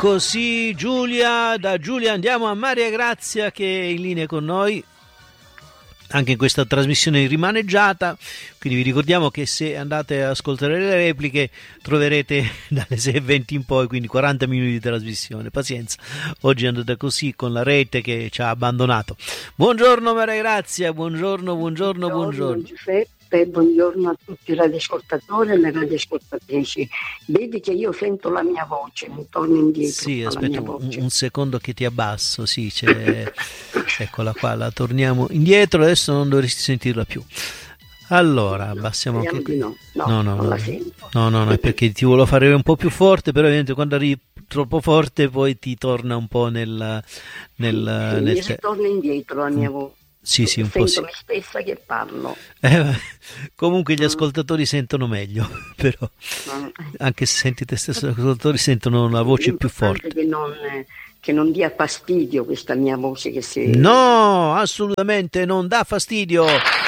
Così Giulia, da Giulia andiamo a Maria Grazia che è in linea con noi anche in questa trasmissione rimaneggiata, quindi vi ricordiamo che se andate ad ascoltare le repliche troverete dalle 6:20 in poi, quindi 40 minuti di trasmissione. Pazienza, oggi è andata così con la rete che ci ha abbandonato. Buongiorno Maria Grazia, buongiorno. Giuseppe, buongiorno a tutti i radioascoltatori e le radioascoltatrici. Vedi che io sento la mia voce, mi torno indietro. Sì, aspetta un secondo che ti abbasso, sì, c'è... eccola qua, la torniamo indietro, adesso non dovresti sentirla più. Allora, abbassiamo anche qui. No, non la sento. No, è perché ti volevo fare un po' più forte, però ovviamente quando arrivi troppo forte poi ti torna un po' nel mi ritorna indietro la mia voce. Sì, un po' sì. Sento me stessa che parlo. Comunque gli ascoltatori sentono meglio, però anche se senti te stesso, gli ascoltatori sentono la voce più forte. Che non dia fastidio questa mia voce che si... No, assolutamente non dà fastidio.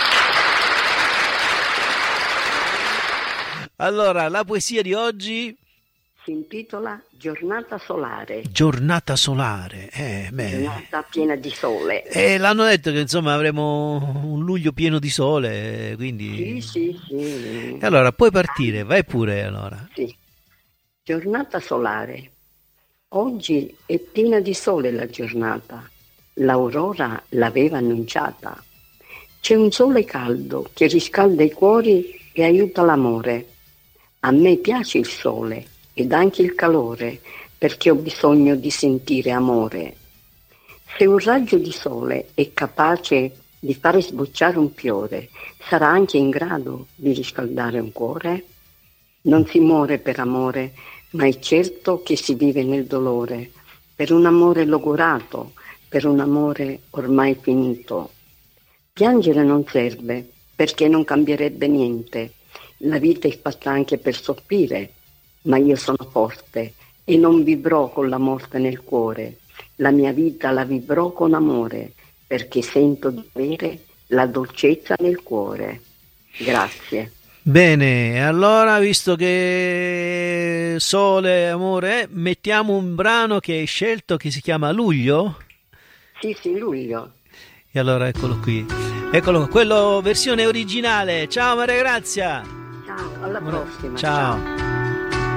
Allora, la poesia di oggi si intitola Giornata solare. Giornata solare, Giornata piena di sole. L'hanno detto che insomma avremo un luglio pieno di sole, quindi... Sì. E allora, puoi partire, vai pure allora. Sì. Giornata solare. Oggi è piena di sole la giornata. L'aurora l'aveva annunciata. C'è un sole caldo che riscalda i cuori e aiuta l'amore. A me piace il sole ed anche il calore, perché ho bisogno di sentire amore. Se un raggio di sole è capace di fare sbocciare un fiore, sarà anche in grado di riscaldare un cuore? Non si muore per amore, ma è certo che si vive nel dolore, per un amore logorato, per un amore ormai finito. Piangere non serve, perché non cambierebbe niente. La vita è fatta anche per soffrire, ma io sono forte e non vivrò con la morte nel cuore. La mia vita la vivrò con amore, perché sento di avere la dolcezza nel cuore. Grazie. Bene, allora visto che sole e amore, mettiamo un brano che hai scelto che si chiama Luglio? Sì, Luglio. E allora eccolo qui, quello versione originale. Ciao Maria Grazia. Ciao, alla prossima. Ciao.